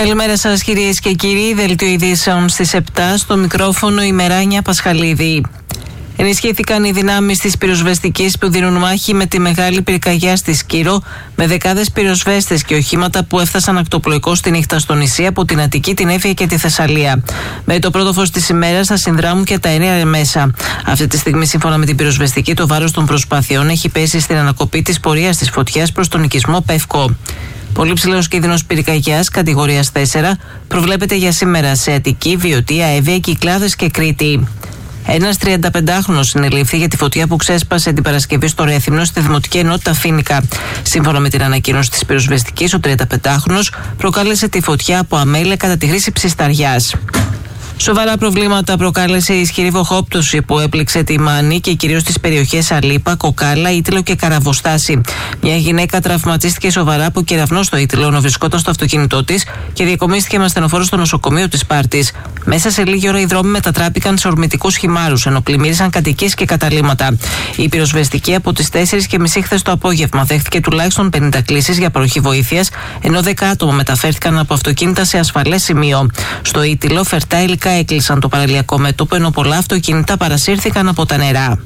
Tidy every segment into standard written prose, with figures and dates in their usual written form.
Καλημέρα σας κυρίες και κύριοι, δελτίο ειδήσεων στις 7, στο μικρόφωνο η Μεράνια Πασχαλίδη. Ενισχύθηκαν οι δυνάμεις της πυροσβεστικής που δίνουν μάχη με τη μεγάλη πυρκαγιά στη Σκύρο, με δεκάδες πυροσβέστες και οχήματα που έφτασαν ακτοπλοϊκώς τη νύχτα στο νησί από την Αττική, την Έφεια και τη Θεσσαλία. Με το πρώτο φως της ημέρας θα συνδράμουν και τα αέρια μέσα. Αυτή τη στιγμή, σύμφωνα με την πυροσβεστική, το βάρος των προσπαθειών έχει πέσει στην ανακοπή της πορείας της φωτιάς προς τον οικισμό Πεύκο. Πολύ ψηλός κίνδυνος πυρκαγιάς κατηγορίας 4 προβλέπεται για σήμερα σε Αττική, Βιωτία, Εύβοια, Κυκλάδες και Κρήτη. Ένας 35χρονος συνελήφθη για τη φωτιά που ξέσπασε την Παρασκευή στο Ρέθυμνο, στη Δημοτική Ενότητα Φοίνικα. Σύμφωνα με την ανακοίνωση της πυροσβεστικής, ο 35χρονος προκάλεσε τη φωτιά από αμέλεια κατά τη χρήση ψισταριάς. Σοβαρά προβλήματα προκάλεσε η ισχυρή βροχόπτωση που έπληξε τη Μάνη και κυρίως τις περιοχές Αλίπα, Κοκάλα, Ήτυλο και Καραβοστάση. Μια γυναίκα τραυματίστηκε σοβαρά από κεραυνό στο Ήτυλο ενώ βρισκόταν στο αυτοκίνητό της και διακομίστηκε με ασθενοφόρο στο νοσοκομείο της Σπάρτης. Μέσα σε λίγη ώρα οι δρόμοι μετατράπηκαν σε ορμητικούς χυμάρους ενώ πλημμύρισαν κατοικίες και καταλύματα. Η πυροσβεστική από τις 4:30 χθες το απόγευμα δέχτηκε τουλάχιστον 50 κλήσεις για παροχή βοήθειας, ενώ 10 άτομα μεταφέρθηκαν από αυτοκίνητα σε ασφαλές σημείο. Στο Ήτυλο, φερτά υλικά έκλεισαν το παραλιακό μέτωπο, ενώ πολλά αυτοκίνητα παρασύρθηκαν από τα νερά.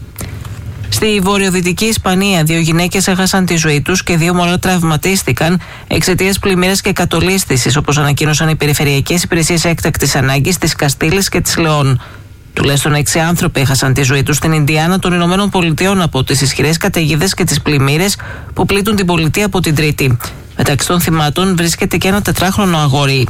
Στη βορειοδυτική Ισπανία, 2 γυναίκες έχασαν τη ζωή τους και 2 μωρά τραυματίστηκαν εξαιτίας πλημμύρας και κατολίσθησης, όπως ανακοίνωσαν οι περιφερειακές υπηρεσίες έκτακτης ανάγκης της Καστήλης και της Λεόν. Τουλάχιστον 6 άνθρωποι έχασαν τη ζωή τους στην Ινδιάνα των Ηνωμένων Πολιτειών από τις ισχυρές καταιγίδες και τις πλημμύρες που πλήττουν την πολιτεία από την Τρίτη. Μεταξύ των θυμάτων βρίσκεται και ένα 4χρονο αγόρι.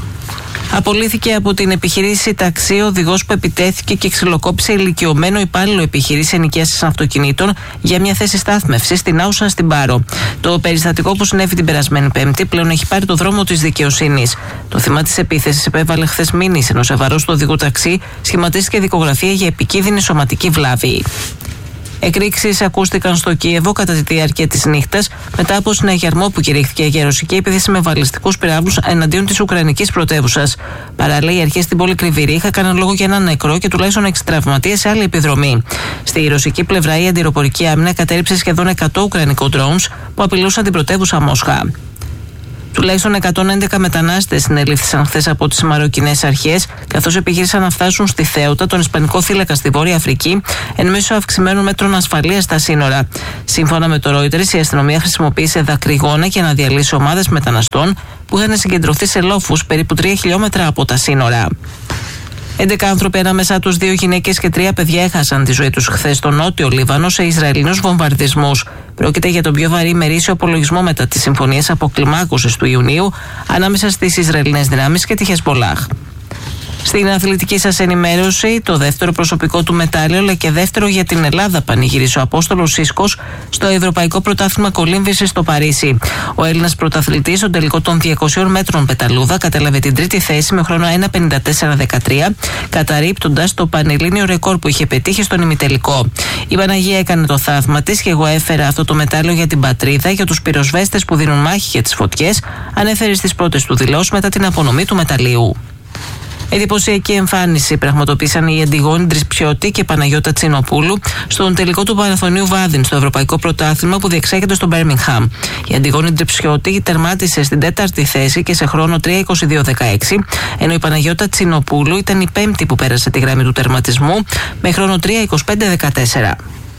Απολύθηκε από την επιχείρηση ταξί ο οδηγός που επιτέθηκε και ξυλοκόπησε ηλικιωμένο υπάλληλο επιχείρηση ενοικίασης αυτοκινήτων για μια θέση στάθμευσης στην Άουσα στην Πάρο. Το περιστατικό που συνέβη την περασμένη Πέμπτη πλέον έχει πάρει το δρόμο της δικαιοσύνης. Το θύμα της επίθεσης επέβαλε χθες μήνυση ενώ σε βαρός του οδηγού ταξί σχηματίστηκε δικογραφία για επικίνδυνη σωματική βλάβη. Εκρήξεις ακούστηκαν στο Κίεβο κατά τη διάρκεια της νύχτας μετά από συναγερμό που κηρύχθηκε για ρωσική επίθεση με βαλιστικούς πυράβλους εναντίον της Ουκρανικής πρωτεύουσας. Παράλληλα, οι αρχές στην πόλη Κρυβηρίχα έκαναν λόγο για έναν νεκρό και τουλάχιστον 6 τραυματίες σε άλλη επιδρομή. Στη ρωσική πλευρά, η αντιεροπορική άμυνα κατέρριψε σχεδόν 100 ουκρανικό drones που απειλούσαν την πρωτεύουσα Μόσχα. Τουλάχιστον 111 μετανάστες συνελήφθησαν χθες από τις μαροκινές αρχές, καθώς επιχείρησαν να φτάσουν στη Θέουτα, τον Ισπανικό θύλακα στη Βόρεια Αφρική, εν μέσω αυξημένων μέτρων ασφαλείας στα σύνορα. Σύμφωνα με το Reuters, η αστυνομία χρησιμοποίησε δακρυγόνα για να διαλύσει ομάδες μεταναστών που είχαν συγκεντρωθεί σε λόφους περίπου 3 χιλιόμετρα από τα σύνορα. 11 άνθρωποι, ανάμεσά τους 2 γυναίκες και 3 παιδιά, έχασαν τη ζωή τους χθες στο νότιο Λίβανο σε Ισραηλινούς βομβαρδισμούς. Πρόκειται για τον πιο βαρύ ημερήσιο απολογισμό μετά τις συμφωνίες αποκλιμάκωσης του Ιουνίου ανάμεσα στις Ισραηλινές δυνάμεις και τη Χεσμπολάχ. Στην αθλητική σας ενημέρωση, το δεύτερο προσωπικό του μετάλλιο αλλά και δεύτερο για την Ελλάδα πανηγύρισε ο Απόστολος Σίσκος στο Ευρωπαϊκό Πρωτάθλημα Κολύμβησης στο Παρίσι. Ο Έλληνας πρωταθλητής στον τελικό των 200 μέτρων πεταλούδα κατέλαβε την τρίτη θέση με χρόνο 1:54:13, καταρρίπτοντας το πανελλήνιο ρεκόρ που είχε πετύχει στον ημιτελικό. Η Παναγία έκανε το θαύμα της και εγώ έφερα αυτό το μετάλλιο για την πατρίδα, για τους πυροσβέστες που δίνουν μάχη για τις φωτιές, ανέφερε στις πρώτες του δηλώσεις μετά την απονομή του μεταλλίου. Εντυπωσιακή εμφάνιση πραγματοποίησαν η Αντιγόνη Τρισψιώτη και Παναγιώτα Τσινοπούλου στον τελικό του Μαραθωνίου Βάδιν στο Ευρωπαϊκό Πρωτάθλημα που διεξάγεται στο Μπέρμιγχαμ. Η Αντιγόνη Τρισψιώτη τερμάτισε στην 4η θέση και σε χρόνο 3:22:16, ενώ η Παναγιώτα Τσινοπούλου ήταν η 5η που πέρασε τη γραμμή του τερματισμού με χρόνο 3:25:14.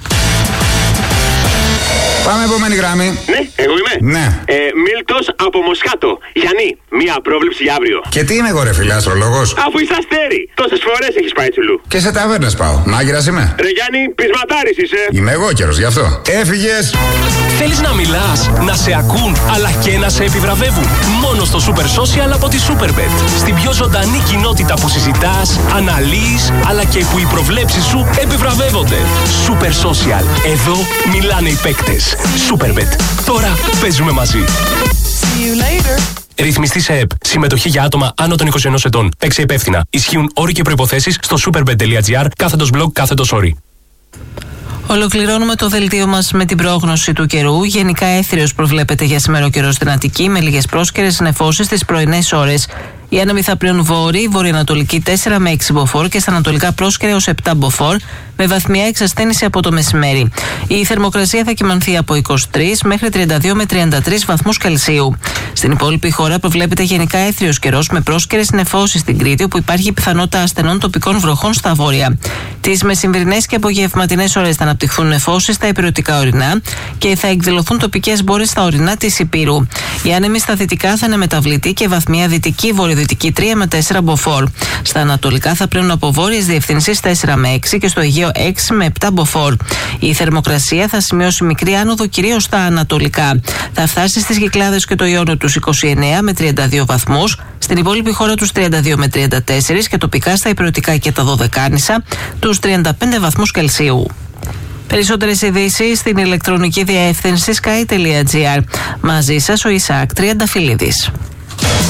Πάμε επόμενη γραμμή. Ναι, εγώ είμαι. Ναι. Μίλτος από Μοσχάτο. Γιάννη, μία πρόβλεψη για αύριο. Και τι είμαι εγώ, ρε φίλε, αστρολόγος. Αφού είσαι αστέρι, τόσες φορές έχεις πάει τσουλού. Και σε ταβέρνες πάω. Μάγειρας είμαι. Ρε Γιάννη, πεισματάρης είσαι. Είμαι εγώ καιρός γι' αυτό. Έφυγες. Θέλεις να μιλάς, να σε ακούν, αλλά και να σε επιβραβεύουν. Μόνο στο Super Social από τη Superbet. Στην πιο ζωντανή κοινότητα που συζητάς, αναλύεις, αλλά και που οι προβλέψεις σου επιβραβεύονται. Super Social. Εδώ μιλάνε οι παίκτες. Superbet. Τώρα παίζουμε μαζί. Ρυθμιστή σε ΕΠ. Συμμετοχή για άτομα άνω των 21 ετών. Παίξε υπεύθυνα. Ισχύουν όροι και προϋποθέσεις στο superbet.gr/blog/όροι. Ολοκληρώνουμε το δελτίο μας με την πρόγνωση του καιρού. Γενικά έθριος προβλέπεται για σήμερα ο καιρός στην Αττική με λίγες πρόσκαιρες νεφώσεις στις πρωινές ώρες. Οι άνεμοι θα πλέον βόρειοι, βορειοανατολική 4 με 6 μποφόρ και στα ανατολικά πρόσκαιρα έως 7 μποφόρ, με βαθμιά εξασθένηση από το μεσημέρι. Η θερμοκρασία θα κυμανθεί από 23 μέχρι 32 με 33 βαθμούς Κελσίου. Στην υπόλοιπη χώρα προβλέπεται γενικά έθριος καιρός με πρόσκαιρες νεφώσεις στην Κρήτη, όπου υπάρχει πιθανότητα ασθενών τοπικών βροχών στα βόρεια. Τις μεσημβρινές και απογευματινές ώρες θα αναπτυχθούν νεφώσεις στα ηπειρωτικά ορεινά και θα εκδηλωθούν τοπικές μπόρες στα ορεινά της Ηπείρου. Οι άνεμοι στα δυτικά θα είναι μεταβλητοί και βαθμία δυτική βορειοδυτική 3 με 4 μποφόρ. Στα ανατολικά θα πλέουν από βόρειες διευθύνσεις 4 με 6 και στο Αιγαίο 6 με 7 μποφόρ. Η θερμοκρασία θα σημειώσει μικρή άνοδο κυρίως στα ανατολικά. Θα φτάσει στις Κυκλάδες και το Ιόνιο τους 29 με 32 βαθμούς, στην υπόλοιπη χώρα τους 32 με 34 και τοπικά στα ηπειρωτικά και τα Δωδεκάνησα τους 35 βαθμούς Κελσίου. Περισσότερες ειδήσεις στην ηλεκτρονική διεύθυνση sky.gr. Μαζί σας ο Ισαάκ Τριανταφυλλίδης.